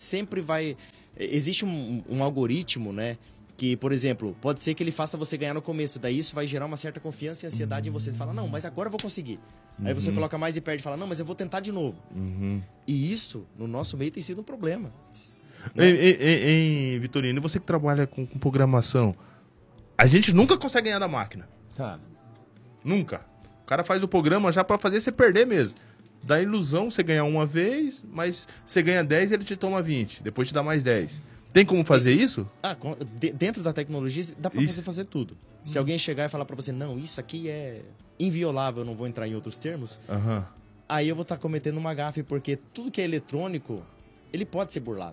sempre vai... Existe um algoritmo, né? Que, por exemplo, pode ser que ele faça você ganhar no começo. Daí isso vai gerar uma certa confiança e ansiedade em você. Você fala, não, mas agora eu vou conseguir. Aí você coloca mais e perde e fala, não, mas eu vou tentar de novo. E isso, no nosso meio, tem sido um problema. Hein, Vitorino, você que trabalha com programação, a gente nunca consegue ganhar da máquina. Nunca. O cara faz o programa já pra fazer você perder mesmo. Dá ilusão você ganhar uma vez, mas você ganha 10 ele te toma 20. Depois te dá mais 10. Tem como fazer isso? Dentro da tecnologia dá pra você fazer tudo. Se alguém chegar e falar pra você, não, isso aqui é inviolável, eu não vou entrar em outros termos, aí eu vou estar cometendo uma gafe, porque tudo que é eletrônico, ele pode ser burlado.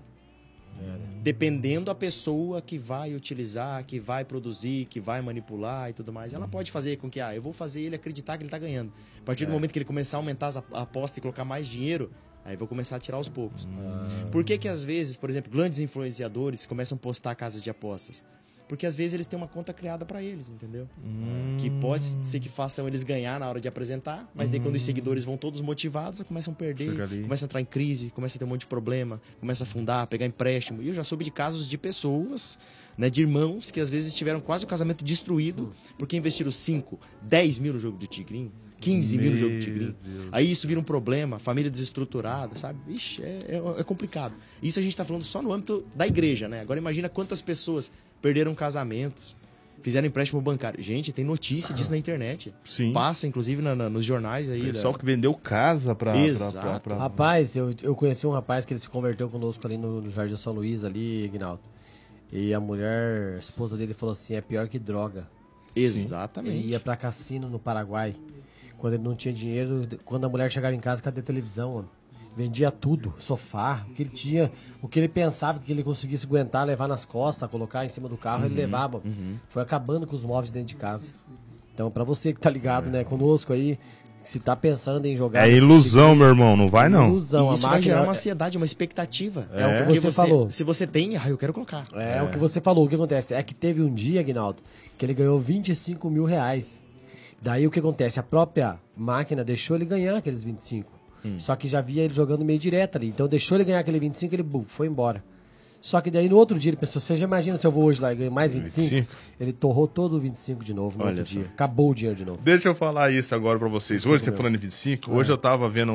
Dependendo da pessoa que vai utilizar, que vai produzir, que vai manipular e tudo mais, ela pode fazer com que, eu vou fazer ele acreditar que ele tá ganhando. A partir do momento que ele começar a aumentar a aposta e colocar mais dinheiro, aí eu vou começar a tirar aos poucos. Por que às vezes, por exemplo, grandes influenciadores começam a postar casas de apostas? Porque às vezes eles têm uma conta criada pra eles, entendeu? Que pode ser que façam eles ganhar na hora de apresentar, mas daí quando os seguidores vão todos motivados, começam a perder, começam a entrar em crise, começam a ter um monte de problema, começam a afundar, pegar empréstimo. E eu já soube de casos de pessoas, né, de irmãos, que às vezes tiveram quase o casamento destruído porque investiram 5, 10 mil no jogo do Tigrinho. 15 mil no jogo do Tigrinho. Aí isso vira um problema, família desestruturada, sabe? Ixi, é complicado. Isso a gente tá falando só no âmbito da igreja, né? Agora imagina quantas pessoas perderam casamentos, fizeram empréstimo bancário. Gente, tem notícia disso na internet. Sim. Passa, inclusive, nos jornais aí. Pessoal que vendeu casa pra... Rapaz, eu conheci um rapaz que ele se converteu conosco ali no Jardim São Luís, ali, Ignaldo. E a mulher, a esposa dele, falou assim, é pior que droga. Exatamente. Ele ia pra cassino no Paraguai. Quando ele não tinha dinheiro, quando a mulher chegava em casa, cadê a televisão, mano? Vendia tudo, sofá, o que ele tinha, o que ele pensava que ele conseguisse aguentar, levar nas costas, colocar em cima do carro, ele levava. Foi acabando com os móveis dentro de casa. Então, pra você que tá ligado, né, conosco aí, se tá pensando em jogar... É ilusão, meu irmão, não vai não. Ilusão, isso vai gerar uma ansiedade, uma expectativa. É o que você falou. Se você tem, eu quero colocar. É o que você falou. O que acontece é que teve um dia, Aguinaldo, que ele ganhou 25 mil reais. Daí o que acontece? A própria máquina deixou ele ganhar aqueles 25. Só que já via ele jogando meio direto ali. Então deixou ele ganhar aquele 25 e ele foi embora. Só que daí no outro dia ele pensou, você já imagina se eu vou hoje lá e ganho mais 25? Ele torrou todo o 25 de novo no outro dia. Acabou o dinheiro de novo. Deixa eu falar isso agora pra vocês. Hoje, você falando em 25, hoje eu tava vendo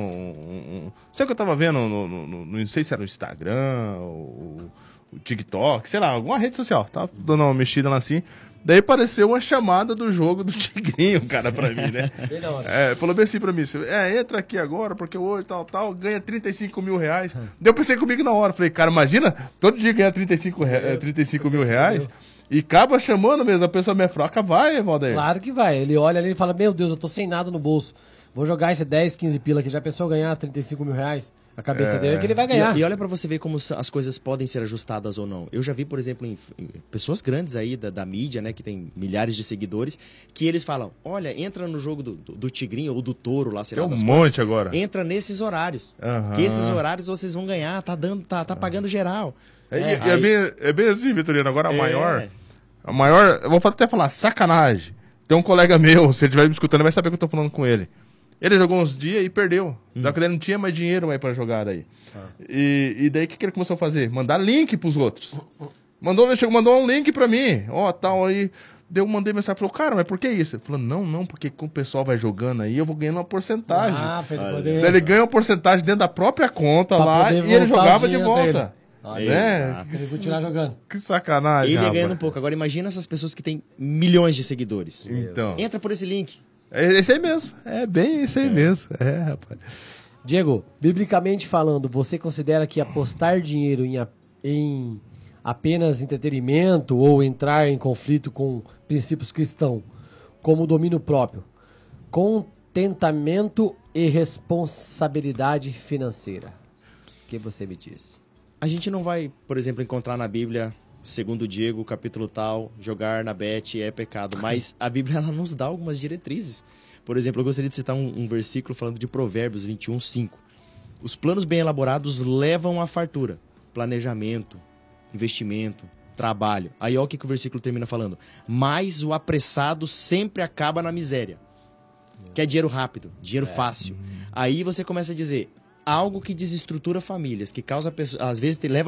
Sei que eu tava vendo não sei se era o Instagram, o TikTok, sei lá, alguma rede social. Tava dando uma mexida lá assim. Daí apareceu uma chamada do jogo do Tigrinho, cara, pra mim, né? Falou bem assim pra mim, entra aqui agora, porque hoje tal, ganha 35 mil reais. Daí eu pensei comigo na hora, falei, cara, imagina, todo dia ganhar 35 mil reais e acaba chamando mesmo, a pessoa me fraca, vai, Valdeir? Claro que vai, ele olha ali e fala, meu Deus, eu tô sem nada no bolso, vou jogar esse 10, 15 pila aqui, já pensou ganhar 35 mil reais? A cabeça dele é que ele vai ganhar. E olha pra você ver como as coisas podem ser ajustadas ou não. Eu já vi, por exemplo, em pessoas grandes aí da mídia, né, que tem milhares de seguidores, que eles falam, olha, entra no jogo do Tigrinho ou do Touro lá, sei lá. Tem um monte agora. Entra nesses horários. Que esses horários vocês vão ganhar, tá pagando geral. É bem assim, Vitorino, agora a maior, eu vou até falar, sacanagem. Tem um colega meu, se ele estiver me escutando, vai saber que eu tô falando com ele. Ele jogou uns dias e perdeu. Só que ele não tinha mais dinheiro mais pra jogar aí. E daí o que ele começou a fazer? Mandar link pros outros. Mandou um link pra mim. Tal aí. Daí eu mandei mensagem, falou, cara, mas por que isso? Ele falou, não, porque como o pessoal vai jogando aí, eu vou ganhando uma porcentagem. Daí ele ganha uma porcentagem dentro da própria conta pra lá e ele jogava de volta. Ele continuar jogando. Que sacanagem, ele ganhando um pouco. Agora imagina essas pessoas que têm milhões de seguidores. Então. Entra por esse link. É esse aí mesmo. É bem esse aí mesmo. Rapaz. Diego, biblicamente falando, você considera que apostar dinheiro em apenas entretenimento ou entrar em conflito com princípios cristãos, como domínio próprio, contentamento e responsabilidade financeira? O que você me diz? A gente não vai, por exemplo, encontrar na Bíblia, segundo o Diego, capítulo tal, jogar na bet é pecado. Mas a Bíblia ela nos dá algumas diretrizes. Por exemplo, eu gostaria de citar um versículo falando de Provérbios 21:5. Os planos bem elaborados levam à fartura. Planejamento, investimento, trabalho. Aí olha o que o versículo termina falando. Mas o apressado sempre acaba na miséria. Que é dinheiro rápido, dinheiro fácil. Aí você começa a dizer... algo que desestrutura famílias, que causa, às vezes, leva